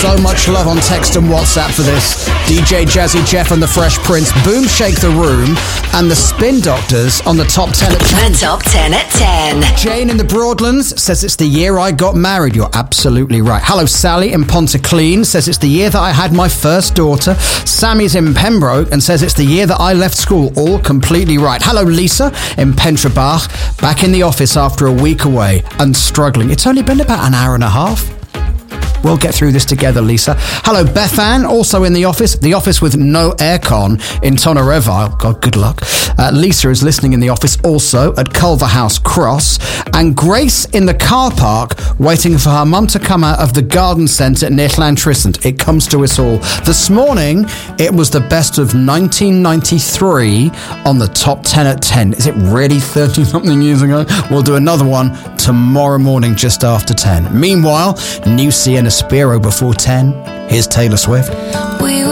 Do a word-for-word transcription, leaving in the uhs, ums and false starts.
So much love on text and WhatsApp for this. D J Jazzy Jeff and the Fresh Prince, Boom Shake the Room, and the Spin Doctors on the top ten at ten. The top ten at ten. Jane in the Broadlands says it's the year I got married. You're absolutely right. Hello, Sally in Pontyclean says it's the year that I had my first daughter. Sammy's in Pembroke and says it's the year that I left school. All completely right. Hello, Lisa in Pentrabach, back in the office after a week away and struggling. It's only been about an hour and a half. We'll get through this together, Lisa. Hello, Bethan, also in the office. The office with no aircon in Tonareville. God, good luck. Uh, Lisa is listening in the office also at Culverhouse Cross. And Grace in the car park waiting for her mum to come out of the garden centre near Llantrisant. It comes to us all. This morning, it was the best of nineteen ninety-three on the top ten at ten. Is it really thirty-something years ago? We'll do another one tomorrow morning just after ten. Meanwhile, New C and Aspiro before ten. Here's Taylor Swift. We